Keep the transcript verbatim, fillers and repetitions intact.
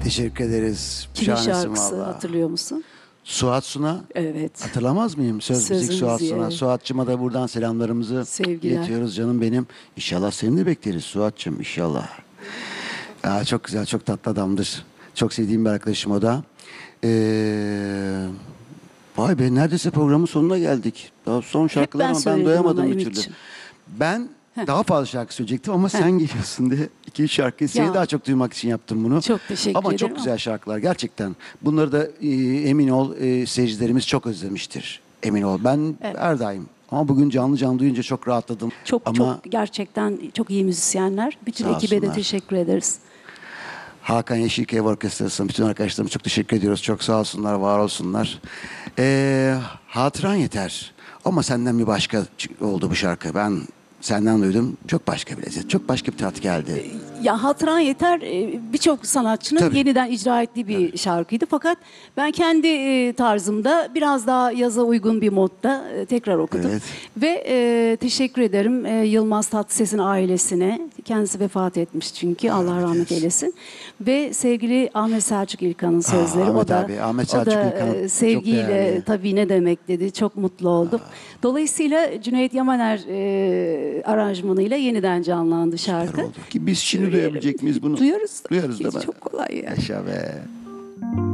Teşekkür ederiz. Kimin Şahanesin şarkısı vallahi. hatırlıyor musun? Suat Suna. Evet. Hatırlamaz mıyım? Söz Söz müzik Suat müziği, Suna. evet. Suat'cığıma da buradan selamlarımızı Sevgiler. iletiyoruz canım benim. İnşallah seni de bekleriz Suat'cığım inşallah. Aa, çok güzel, çok tatlı adamdır. Çok sevdiğim bir arkadaşım o da. Ee, vay be, neredeyse programın sonuna geldik. Daha son şarkılar ben ama ben söyledim doyamadım ama bir türlü. Ümit'ciğim. Ben daha fazla şarkı söyleyecektim ama sen geliyorsun diye iki üç şarkı seni Ya. daha çok duymak için yaptım bunu. Çok teşekkür ama ederim. çok güzel şarkılar gerçekten. Bunları da e, emin ol e, seyircilerimiz çok özlemiştir. Emin ol. Ben her daim. Ama bugün canlı canlı duyunca çok rahatladım. Çok ama çok gerçekten çok iyi müzisyenler. Bütün Sağ ekibe de olsunlar. teşekkür ederiz. Hakan Yeşilköy Orkestrası'na bütün arkadaşlarıma çok teşekkür ediyoruz. Çok sağ olsunlar, var olsunlar. Ee, hatıran yeter. Ama senden bir başka ç- oldu bu şarkı. Ben senden duydum. Çok başka bir lezzet. Çok başka bir tat geldi. Ya hatıran yeter e, birçok sanatçının Tabii. yeniden icra ettiği bir şarkıydı. Fakat ben kendi e, tarzımda biraz daha yaza uygun bir modda e, tekrar okudum. Evet. Ve e, teşekkür ederim e, Yılmaz Tatlıses'in ailesine. Kendisi vefat etmiş çünkü. Allah rahmet eylesin. Ve sevgili Ahmet Selçuk İlkan'ın sözleri. Ahmet o da, abi, Ahmet o Selçuk da İlkan e, çok sevgiyle değerli. tabii ne demek dedi. Çok mutlu oldum. Dolayısıyla Cüneyt Yamaner e, aranjmanıyla yeniden canlandı şarkı. Oldu. Ki biz şimdi Söyleyelim. duyabilecek miyiz bunu? Duyarız. Duyarız değil mi? Çok kolay ya. Yaşa be.